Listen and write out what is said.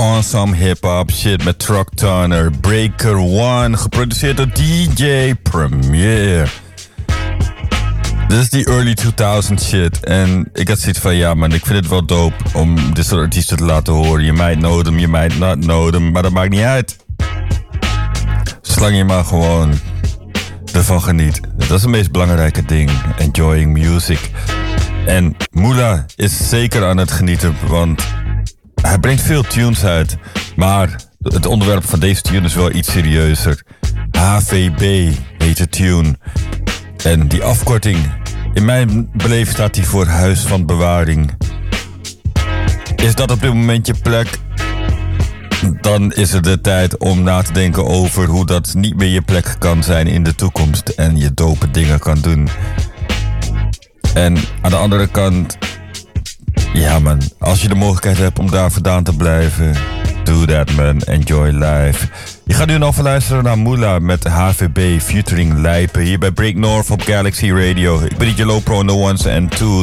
on some hip-hop shit met Truck Turner. Breaker One, geproduceerd door DJ Premier. Dit is die early 2000 shit. En ik had zoiets van, ja man, ik vind het wel dope om dit soort artiesten te laten horen. Je might know them, je might not know them, maar dat maakt niet uit. Zolang je maar gewoon ervan geniet. Dat is het meest belangrijke ding. Enjoying music. En Moolah is zeker aan het genieten, want hij brengt veel tunes uit. Maar het onderwerp van deze tune is wel iets serieuzer. HVB heet de tune. En die afkorting, in mijn beleving staat die voor Huis van Bewaring. Is dat op dit moment je plek? Dan is het de tijd om na te denken over hoe dat niet meer je plek kan zijn in de toekomst. En je dope dingen kan doen. En aan de andere kant, ja man, als je de mogelijkheid hebt om daar vandaan te blijven, do that man, enjoy life. Je gaat nu nog luisteren naar Moolah met HVB featuring Lijpen hier bij Break North op Galaxy Radio. Ik ben DJ Lopro on the ones and twos.